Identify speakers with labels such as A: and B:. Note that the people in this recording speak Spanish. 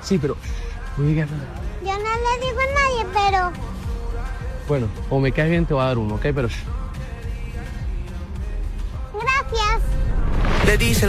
A: Sí, pero no digas nada.
B: Yo no le digo a nadie, pero...
A: Bueno, o me caes bien, te voy a dar uno, ¿ok? Pero...
B: Gracias.
C: Le dicen